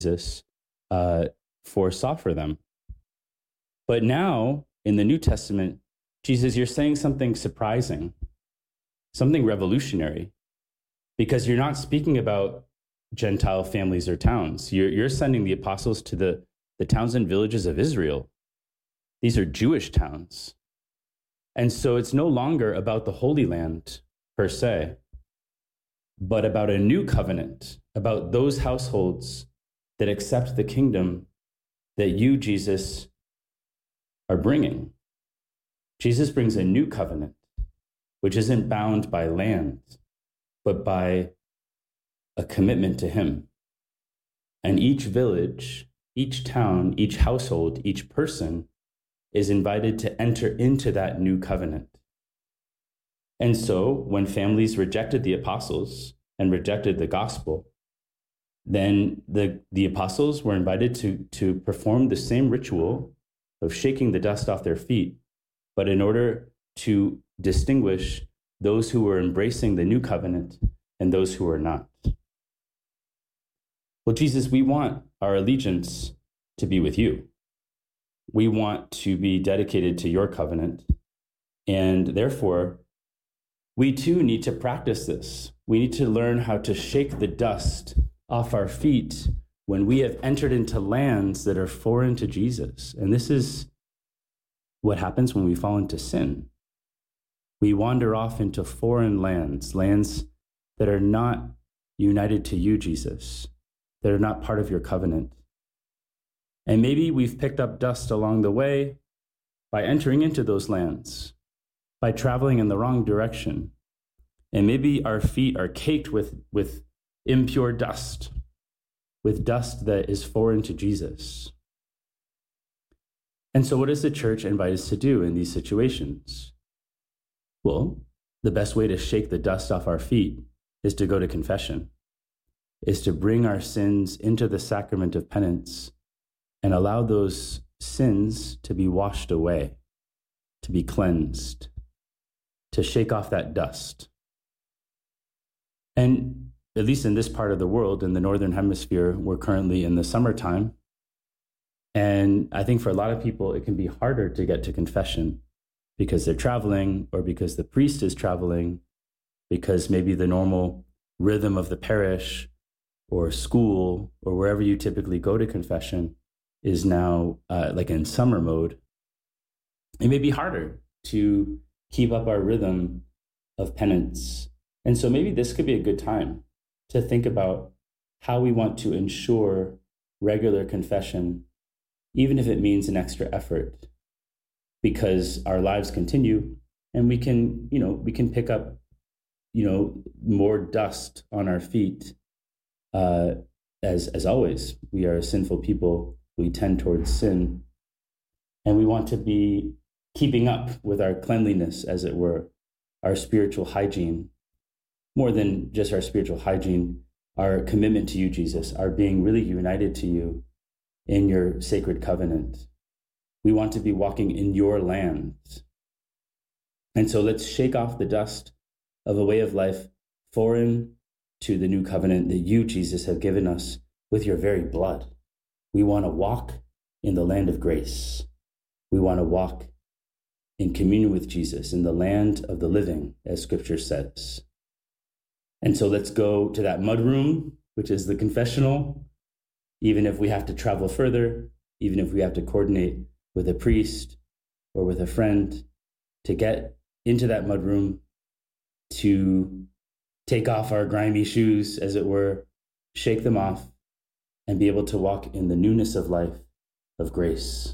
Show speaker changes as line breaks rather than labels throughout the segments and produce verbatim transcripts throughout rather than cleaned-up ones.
Jesus uh, foresaw for them. But now, in the New Testament, Jesus, you're saying something surprising, something revolutionary, because you're not speaking about Gentile families or towns. You're, you're sending the apostles to the, the towns and villages of Israel. These are Jewish towns. And so it's no longer about the Holy Land per se, but about a new covenant, about those households that accept the kingdom that you, Jesus, are bringing. Jesus brings a new covenant, which isn't bound by land, but by a commitment to him. And each village, each town, each household, each person is invited to enter into that new covenant. And so when families rejected the apostles and rejected the gospel, then the, the apostles were invited to, to perform the same ritual of shaking the dust off their feet, but in order to distinguish those who were embracing the new covenant and those who were not. Well, Jesus, we want our allegiance to be with you. We want to be dedicated to your covenant, and therefore, we too need to practice this. We need to learn how to shake the dust off our feet when we have entered into lands that are foreign to Jesus. And this is what happens when we fall into sin. We wander off into foreign lands, lands that are not united to you, Jesus, that are not part of your covenant. And maybe we've picked up dust along the way by entering into those lands, by traveling in the wrong direction. And maybe our feet are caked with, with impure dust, with dust that is foreign to Jesus. And so what does the church invite us to do in these situations? Well, the best way to shake the dust off our feet is to go to confession, is to bring our sins into the sacrament of penance and allow those sins to be washed away, to be cleansed, to shake off that dust. And at least in this part of the world, in the Northern Hemisphere, we're currently in the summertime. And I think for a lot of people, it can be harder to get to confession because they're traveling, or because the priest is traveling, because maybe the normal rhythm of the parish or school or wherever you typically go to confession is now uh, like in summer mode. It may be harder to keep up our rhythm of penance. And so maybe this could be a good time to think about how we want to ensure regular confession, even if it means an extra effort, because our lives continue and we can, you know, we can pick up, you know, more dust on our feet. Uh, as, as always, we are sinful people. We tend towards sin, and we want to be keeping up with our cleanliness, as it were, our spiritual hygiene, more than just our spiritual hygiene, our commitment to you, Jesus, our being really united to you in your sacred covenant. We want to be walking in your land. And so let's shake off the dust of a way of life foreign to the new covenant that you, Jesus, have given us with your very blood. We want to walk in the land of grace. We want to walk in communion with Jesus in the land of the living, as Scripture says. And so let's go to that mudroom, which is the confessional, even if we have to travel further, even if we have to coordinate with a priest or with a friend to get into that mudroom, to take off our grimy shoes, as it were, shake them off, and be able to walk in the newness of life, of grace.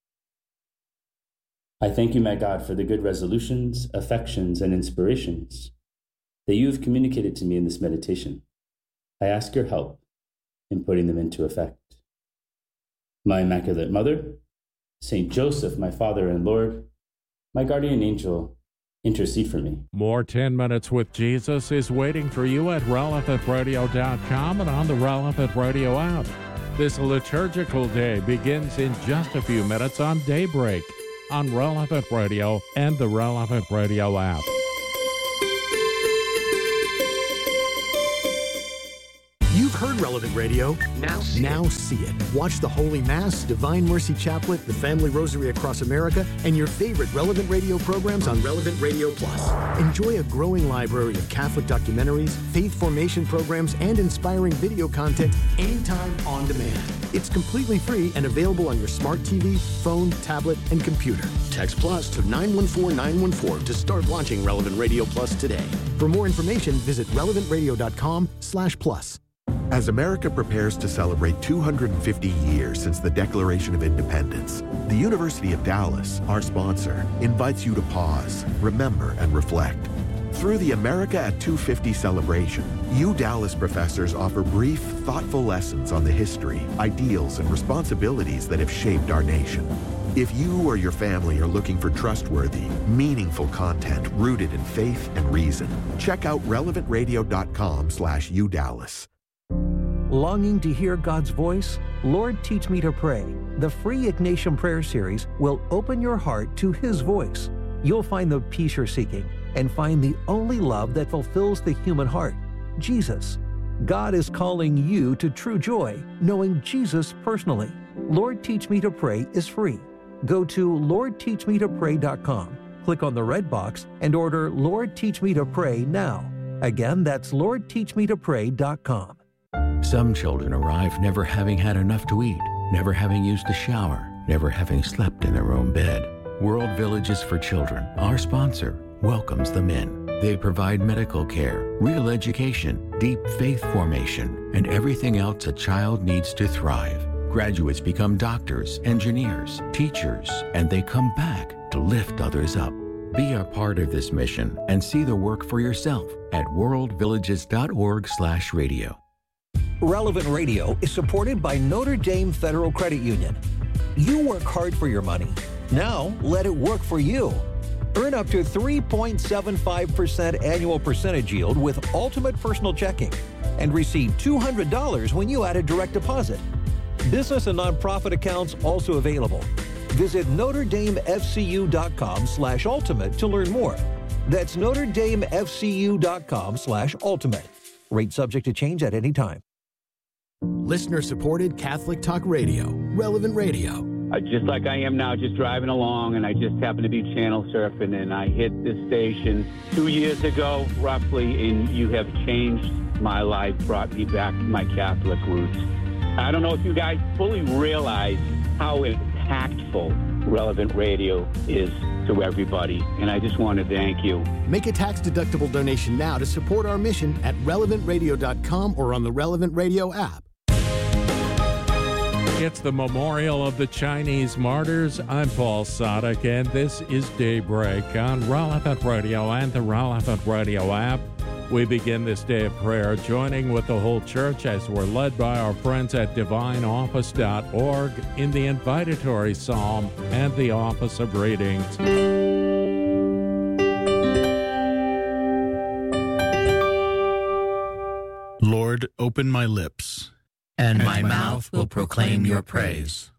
I thank you, my God, for the good resolutions, affections, and inspirations that you have communicated to me in this meditation. I ask your help in putting them into effect. My Immaculate Mother, Saint Joseph, my Father and Lord, my guardian angel, intercede for me.
More ten minutes with Jesus is waiting for you at relevant radio dot com and on the Relevant Radio app. This liturgical day begins in just a few minutes on Daybreak on Relevant Radio and the Relevant Radio app.
heard Relevant Radio? Now see now it. see it. Watch the Holy Mass, Divine Mercy Chaplet, the Family Rosary Across America, and your favorite Relevant Radio programs on Relevant Radio Plus. Enjoy a growing library of Catholic documentaries, faith formation programs, and inspiring video content anytime on demand. It's completely free and available on your smart T V, phone, tablet, and computer. Text Plus to nine one four nine one four to start launching Relevant Radio Plus today. For more information, visit relevant radio dot com slash plus.
As America prepares to celebrate two hundred fifty years since the Declaration of Independence, the University of Dallas, our sponsor, invites you to pause, remember, and reflect. Through the America at two fifty celebration, U Dallas professors offer brief, thoughtful lessons on the history, ideals, and responsibilities that have shaped our nation. If you or your family are looking for trustworthy, meaningful content rooted in faith and reason, check out relevant radio dot com slash U Dallas.
Longing to hear God's voice? Lord, Teach Me to Pray. The free Ignatian Prayer Series will open your heart to His voice. You'll find the peace you're seeking and find the only love that fulfills the human heart, Jesus. God is calling you to true joy, knowing Jesus personally. Lord, Teach Me to Pray is free. Go to lord teach me to pray dot com, click on the red box, and order Lord, Teach Me to Pray now. Again, that's lord teach me to pray dot com.
Some children arrive never having had enough to eat, never having used a shower, never having slept in their own bed. World Villages for Children, our sponsor, welcomes them in. They provide medical care, real education, deep faith formation, and everything else a child needs to thrive. Graduates become doctors, engineers, teachers, and they come back to lift others up. Be a part of this mission and see the work for yourself at world villages dot org slash radio.
Relevant Radio is supported by Notre Dame Federal Credit Union. You work hard for your money. Now let it work for you. Earn up to three point seven five percent annual percentage yield with Ultimate Personal Checking and receive two hundred dollars when you add a direct deposit. Business and nonprofit accounts also available. Visit notre dame f c u dot com slash ultimate to learn more. That's notre dame f c u dot com slash ultimate. Rate subject to change at any time.
Listener-supported Catholic Talk Radio, Relevant Radio.
Uh, just like I am now, just driving along, and I just happened to be channel surfing, and I hit this station two years ago, roughly, and you have changed my life, brought me back to my Catholic roots. I don't know if you guys fully realize how impactful Relevant Radio is to everybody, and I just want to thank you.
Make a tax-deductible donation now to support our mission at relevant radio dot com or on the Relevant Radio app.
It's the memorial of the Chinese martyrs. I'm Paul Sadek, and this is Daybreak on Relevant Radio and the Relevant Radio app. We begin this day of prayer joining with the whole church as we're led by our friends at divine office dot org in the invitatory psalm and the office of readings.
Lord, open my lips,
and my mouth will proclaim your praise.